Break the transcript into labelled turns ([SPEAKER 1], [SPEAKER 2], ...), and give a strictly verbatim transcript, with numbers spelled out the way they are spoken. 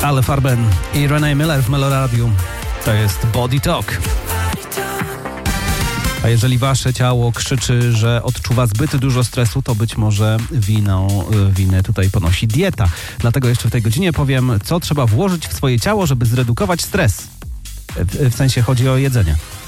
[SPEAKER 1] Ale Farben i Renee Miller w Meloradiu. To jest Body Talk. A jeżeli wasze ciało krzyczy, że odczuwa zbyt dużo stresu, to być może winą, winę tutaj ponosi dieta. Dlatego jeszcze w tej godzinie powiem, co trzeba włożyć w swoje ciało, żeby zredukować stres. W, w sensie chodzi o jedzenie.